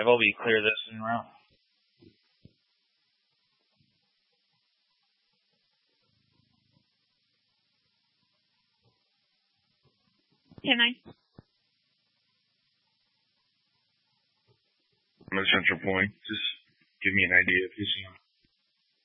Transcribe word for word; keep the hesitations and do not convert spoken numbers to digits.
I've will be clear this in route. Can I? I'm at Central Point. Just give me an idea if you see him.